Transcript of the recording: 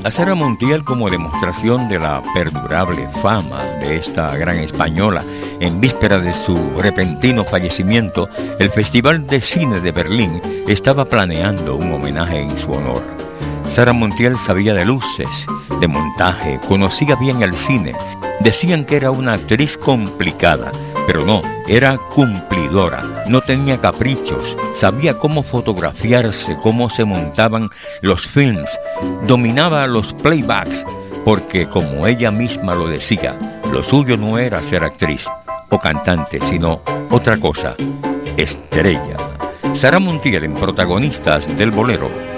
A Sara Montiel, como demostración de la perdurable fama de esta gran española, en víspera de su repentino fallecimiento, el Festival de Cine de Berlín estaba planeando un homenaje en su honor. Sara Montiel sabía de luces, de montaje, conocía bien el cine. Decían que era una actriz complicada, pero no, era cumplidora, no tenía caprichos, sabía cómo fotografiarse, cómo se montaban los films, dominaba los playbacks, porque como ella misma lo decía, lo suyo no era ser actriz o cantante, sino otra cosa, estrella. Sara Montiel en Protagonistas del Bolero.